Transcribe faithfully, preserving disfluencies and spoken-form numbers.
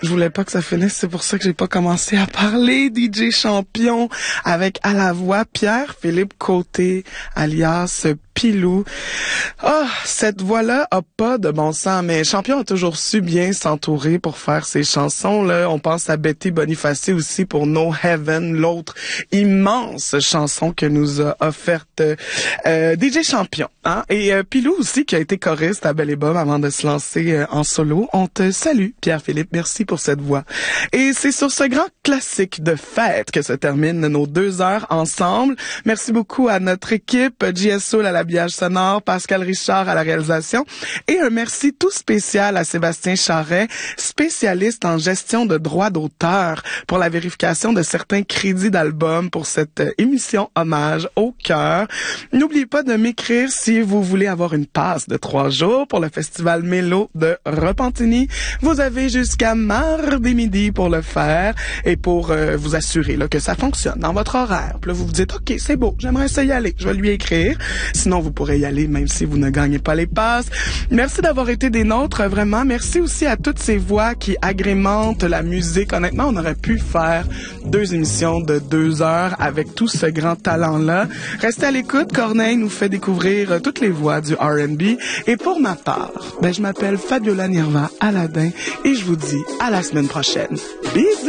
je voulais pas que ça finisse, c'est pour ça que j'ai pas commencé à parler. D J Champion avec à la voix Pierre-Philippe Côté, alias Pilou. Ah, oh, cette voix-là a pas de bon sens, mais Champion a toujours su bien s'entourer pour faire ses chansons, là. On pense à Betty Boniface aussi pour No Heaven, l'autre immense chanson que nous a offerte euh, D J Champion, hein. Et euh, Pilou aussi, qui a été choriste à Belle et Bob avant de se lancer euh, en solo. On te salue, Pierre-Philippe. Merci pour cette voix. Et c'est sur ce grand classique de fête que se terminent nos deux heures ensemble. Merci beaucoup à notre équipe, J S O à l'habillage sonore, Pascal Richard à la réalisation, et un merci tout spécial à Sébastien Charret, spécialiste en gestion de droits d'auteur, pour la vérification de certains crédits d'albums pour cette émission hommage au cœur. N'oubliez pas de m'écrire si vous voulez avoir une passe de trois jours pour le festival Mélo de Repentigny. Vous avez jusqu'à mardi midi pour le faire et pour euh, vous assurer là, que ça fonctionne dans votre horaire. Puis là, vous vous dites, OK, c'est beau, j'aimerais ça y aller. Je vais lui écrire. Sinon, vous pourrez y aller même si vous ne gagnez pas les passes. Merci d'avoir été des nôtres, vraiment. Merci aussi à toutes ces voix qui agrémentent la musique. Honnêtement, on aurait pu faire deux émissions de deux heures avec tout ce grand talent-là. Restez à l'écoute. Corneille nous fait découvrir toutes les voix du R and B. Et pour ma part, ben, je m'appelle Fabiola Nirva Aladin et je vous dis à la semaine prochaine. Bisous!